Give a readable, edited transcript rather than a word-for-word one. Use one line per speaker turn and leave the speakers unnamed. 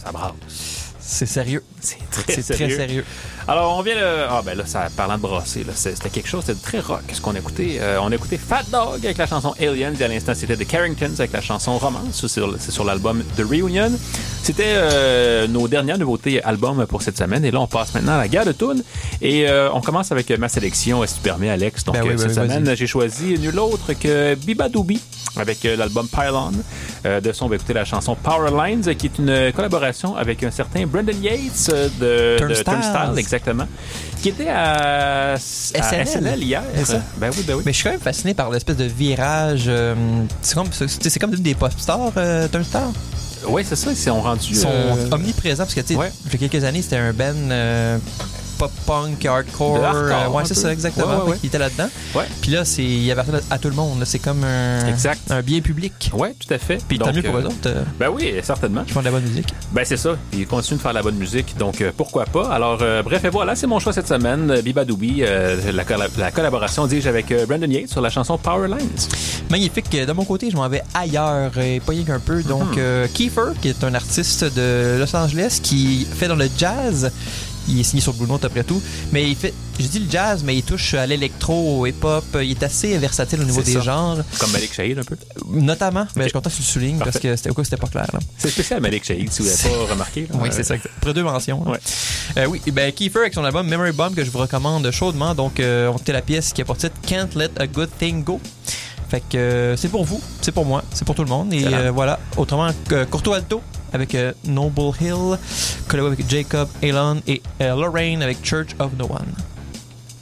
ça brasse.
C'est sérieux.
C'est très
très sérieux.
Alors, on vient parlant de brasser, là, c'était quelque chose, c'était très rock. Ce qu'on a écouté, on a écouté Fat Dog avec la chanson Aliens, et à l'instant, c'était The Carringtons avec la chanson Romance. C'est sur l'album The Reunion. C'était nos dernières nouveautés albums pour cette semaine. Et là, on passe maintenant à la guerre de tunes. Et on commence avec ma sélection, si tu permets, Alex. Donc, cette semaine, j'ai choisi nul autre que Bibadoubi avec l'album Pylon. De son, on va écouter la chanson Power Lines, qui est une collaboration avec un certain Brendan Yates de Turnstile, exactement, qui était à SNL hier. Ben oui.
Mais je suis quand même fasciné par l'espèce de virage. C'est comme des pop stars, Turnstile.
Oui, c'est ça. Ils sont rendus.
Ils sont omniprésents parce que, tu sais, il y a quelques années, c'était un band pop-punk, hardcore. Ouais, c'est ça, exactement.
Ouais.
Il était là-dedans.
Ouais.
Puis là, il appartient à tout le monde. Là. C'est comme un bien public.
Oui, tout à fait.
Puis tant mieux pour eux autres.
Ben oui, certainement.
Ils font de la bonne musique.
Ben c'est ça. Ils continuent de faire de la bonne musique. Donc, pourquoi pas. Alors, bref, et voilà, c'est mon choix cette semaine. Bibadoubi, la collaboration, dis-je, avec Brendan Yates sur la chanson Power Lines.
Magnifique. De mon côté, je m'en vais ailleurs et pas rien qu'un peu. Donc, Kiefer, qui est un artiste de Los Angeles qui fait dans le jazz. Il est signé sur Blue Note après tout. Mais je dis le jazz, mais il touche à l'électro, au hip-hop. Il est assez versatile au niveau des genres.
Comme Malik Shahid un peu.
Notamment. Mais je suis content que tu le soulignes parce que c'était pas clair. Là.
C'est spécial Malik Shahid, si vous n'avez pas remarqué. Là.
Oui, c'est ça. Après 2 mentions.
Ouais.
Kiefer avec son album Memory Bomb que je vous recommande chaudement. Donc, on écoutait la pièce qui a pour titre Can't Let a Good Thing Go. Fait que c'est pour vous, c'est pour moi, c'est pour tout le monde. Et voilà. Autrement, Corto Alto avec Noble Hill, collabo avec Jacob, Elon et Lorraine avec Church of No One.